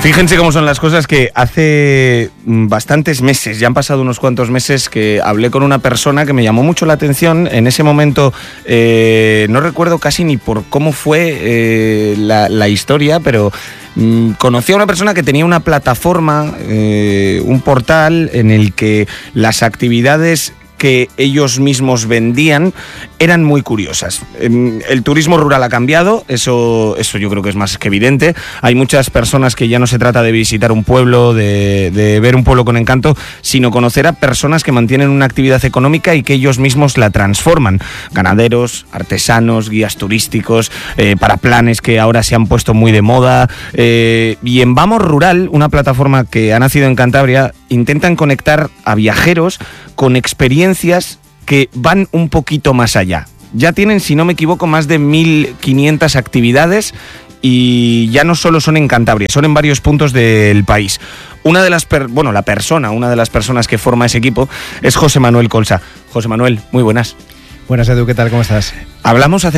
Fíjense cómo son las cosas, que hace bastantes meses, ya han pasado unos cuantos meses, que hablé con una persona que me llamó mucho la atención. En ese momento no recuerdo casi ni por cómo fue la historia, pero conocí a una persona que tenía una plataforma, un portal en el que las actividades que ellos mismos vendían eran muy curiosas. El turismo rural ha cambiado, eso yo creo que es más que evidente. Hay muchas personas que ya no se trata de visitar un pueblo, de ver un pueblo con encanto, sino conocer a personas que mantienen una actividad económica y que ellos mismos la transforman. Ganaderos, artesanos, guías turísticos, para planes que ahora se han puesto muy de moda. Y en Vamos Rural, una plataforma que ha nacido en Cantabria, intentan conectar a viajeros con experiencias que van un poquito más allá. Ya tienen, si no me equivoco, más de 1.500 actividades y ya no solo son en Cantabria, son en varios puntos del país. Una de las personas que forma ese equipo es José Manuel Colsa. José Manuel, muy buenas. Buenas, Edu, ¿qué tal? ¿Cómo estás? Hablamos hace